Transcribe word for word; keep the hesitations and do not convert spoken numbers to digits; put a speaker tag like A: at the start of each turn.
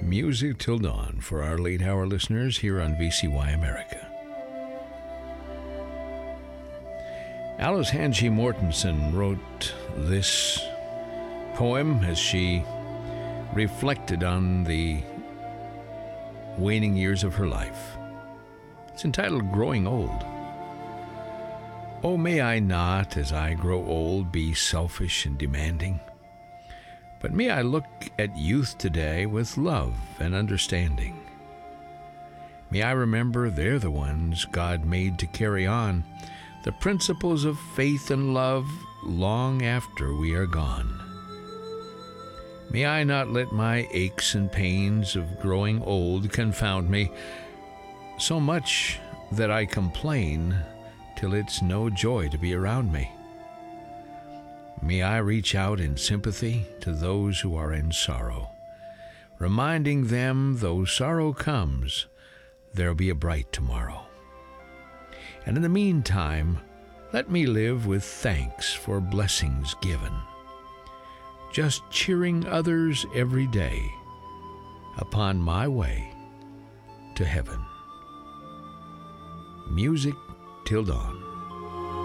A: Music Till Dawn for our late hour listeners here on V C Y America. Alice Hanji Mortensen wrote this poem as she reflected on the waning years of her life. It's entitled Growing Old. Oh, may I not, as I grow old, be selfish and demanding, but may I look at youth today with love and understanding. May I remember they're the ones God made to carry on the principles of faith and love long after we are gone. May I not let my aches and pains of growing old confound me so much that I complain till it's no joy to be around me. May I reach out in sympathy to those who are in sorrow, reminding them though sorrow comes, there'll be a bright tomorrow. And in the meantime, let me live with thanks for blessings given, just cheering others every day upon my way to heaven. Music Till Dawn.